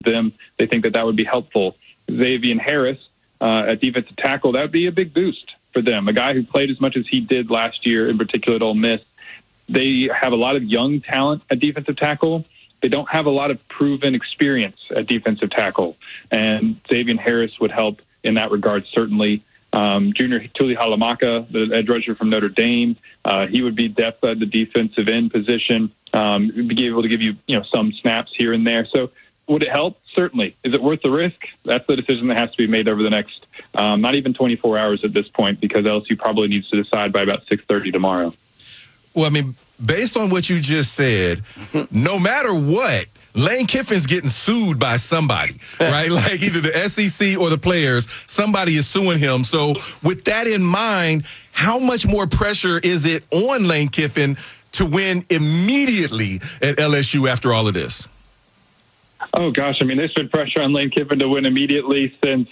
them. They think that would be helpful. Xavier Harris at defensive tackle, that would be a big boost for them. A guy who played as much as he did last year, in particular at Ole Miss. They have a lot of young talent at defensive tackle. They don't have a lot of proven experience at defensive tackle. And Xavier Harris would help in that regard, certainly. Junior Tuli Halamaka, the edge rusher from Notre Dame, he would be depth at the defensive end position, be able to give you, some snaps here and there. So would it help? Certainly. Is it worth the risk? That's the decision that has to be made over the next, not even 24 hours at this point, because LSU probably needs to decide by about 6:30 tomorrow. Well, I mean, based on what you just said, no matter what, Lane Kiffin's getting sued by somebody, right? Like either the SEC or the players, somebody is suing him. So with that in mind, how much more pressure is it on Lane Kiffin to win immediately at LSU after all of this? Oh, gosh. I mean, there's been pressure on Lane Kiffin to win immediately since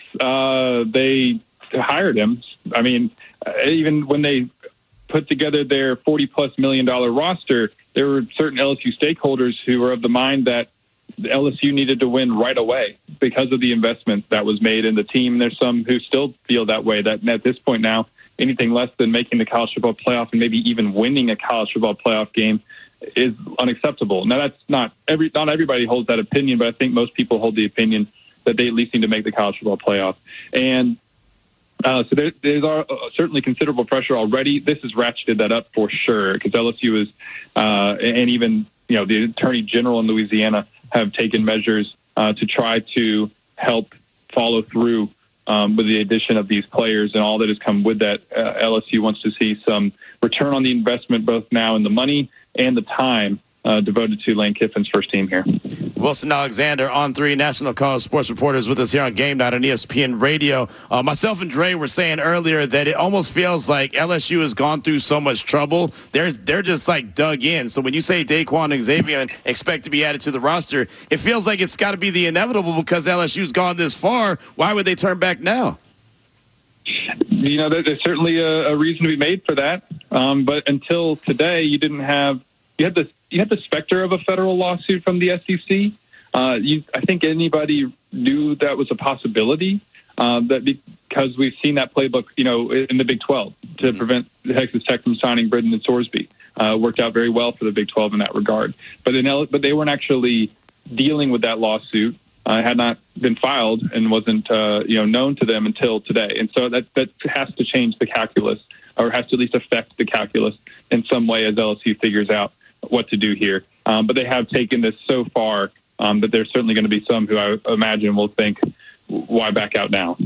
they hired him. I mean, even when they put together their $40+ million roster, there were certain LSU stakeholders who were of the mind that LSU needed to win right away because of the investment that was made in the team. There's some who still feel that way, that at this point now, anything less than making the college football playoff and maybe even winning a college football playoff game is unacceptable. Now, that's not everybody holds that opinion, but I think most people hold the opinion that they at least need to make the college football playoff. And so there's certainly considerable pressure already. This has ratcheted that up for sure, because LSU is, and even the Attorney General in Louisiana have taken measures to try to help follow through with the addition of these players and all that has come with that. LSU wants to see some return on the investment, both now in the money and the time devoted to Lane Kiffin's first team here. Wilson Alexander, On3, National College Sports Reporters, with us here on Game Night on ESPN Radio. Myself and Dre were saying earlier that it almost feels like LSU has gone through so much trouble. They're just like dug in. So when you say Daquan and Xavier expect to be added to the roster, it feels like it's got to be the inevitable because LSU's gone this far. Why would they turn back now? There's certainly a reason to be made for that. But until today, you had the specter of a federal lawsuit from the SEC. I think anybody knew that was a possibility, that because we've seen that playbook, in the Big 12 to prevent Texas Tech from signing Britton and Sorsby. Worked out very well for the Big 12 in that regard. But they weren't actually dealing with that lawsuit. Had not been filed and wasn't known to them until today. And so that has to change the calculus, or has to at least affect the calculus in some way as LSU figures out what to do here. But they have taken this so far that there's certainly going to be some who I imagine will think, why back out now?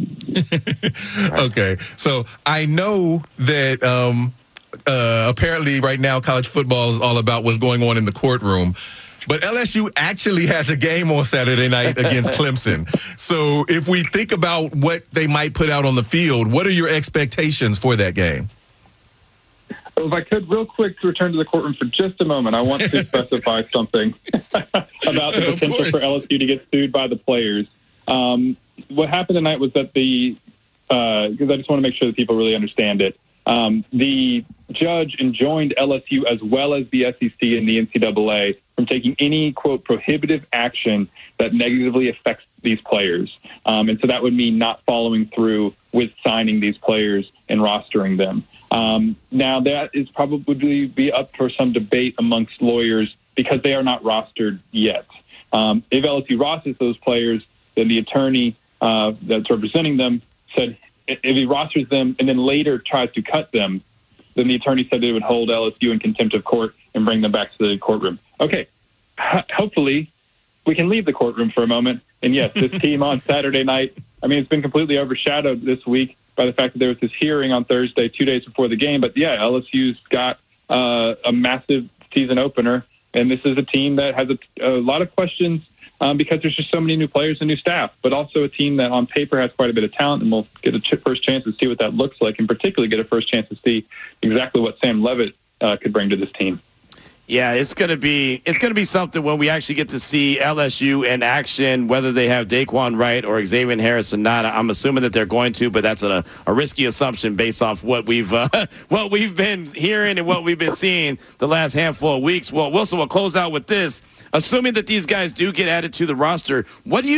Okay. So I know that apparently right now college football is all about what's going on in the courtroom. But LSU actually has a game on Saturday night against Clemson. So if we think about what they might put out on the field, what are your expectations for that game? Well, if I could real quick return to the courtroom for just a moment, I want to specify something about the potential for LSU to get sued by the players. What happened tonight was that because I just want to make sure that people really understand it, the judge enjoined LSU as well as the SEC and the NCAA from taking any, quote, prohibitive action that negatively affects these players. And so that would mean not following through with signing these players and rostering them. Now, that is probably be up for some debate amongst lawyers because they are not rostered yet. If LSU rosters those players, then the attorney that's representing them said if he rosters them and then later tries to cut them, then the attorney said they would hold LSU in contempt of court and bring them back to the courtroom. Okay, hopefully we can leave the courtroom for a moment. And yes, this team on Saturday night, I mean, it's been completely overshadowed this week by the fact that there was this hearing on Thursday, 2 days before the game. But yeah, LSU's got a massive season opener, and this is a team that has a lot of questions because there's just so many new players and new staff, but also a team that on paper has quite a bit of talent, and we'll get a first chance to see what that looks like, and particularly get a first chance to see exactly what Sam Leavitt could bring to this team. Yeah, it's gonna be something when we actually get to see LSU in action, whether they have Daquan Wright or Xavier Harris or not. I'm assuming that they're going to, but that's a risky assumption based off what we've been hearing and what we've been seeing the last handful of weeks. Well, Wilson, we'll close out with this. Assuming that these guys do get added to the roster, what do you